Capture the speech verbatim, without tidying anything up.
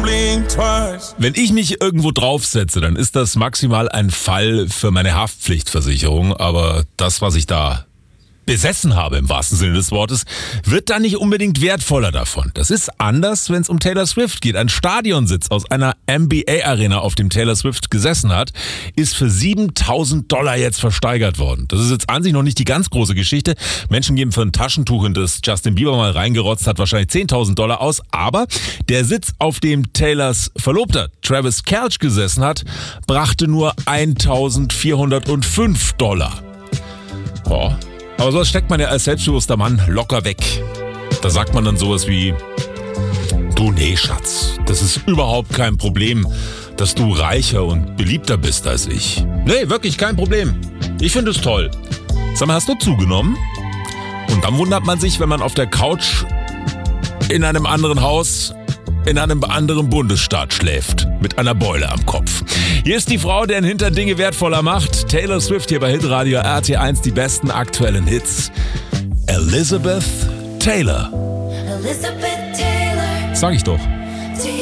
blink twice. Wenn ich mich irgendwo draufsetze, dann ist das maximal ein Fall für meine Haftpflichtversicherung. Aber das, was ich da besessen habe, im wahrsten Sinne des Wortes, wird da nicht unbedingt wertvoller davon. Das ist anders, wenn es um Taylor Swift geht. Ein Stadionsitz aus einer N B A-Arena, auf dem Taylor Swift gesessen hat, ist für siebentausend Dollar jetzt versteigert worden. Das ist jetzt an sich noch nicht die ganz große Geschichte. Menschen geben für ein Taschentuch, in das Justin Bieber mal reingerotzt hat, wahrscheinlich zehntausend Dollar aus. Aber der Sitz, auf dem Taylors Verlobter Travis Kelce gesessen hat, brachte nur eintausendvierhundertfünf Dollar. Oh. Aber sowas steckt man ja als selbstbewusster Mann locker weg. Da sagt man dann sowas wie: Du, nee, Schatz, das ist überhaupt kein Problem, dass du reicher und beliebter bist als ich. Nee, wirklich kein Problem. Ich finde es toll. Sag mal, hast du zugenommen? Und dann wundert man sich, wenn man auf der Couch in einem anderen Haus, in einem anderen Bundesstaat schläft, mit einer Beule am Kopf. Hier ist die Frau, deren Hintern Dinge wertvoller macht. Taylor Swift hier bei Hitradio R T eins, die besten aktuellen Hits. Elizabeth Taylor. Elizabeth Taylor. Sag ich doch.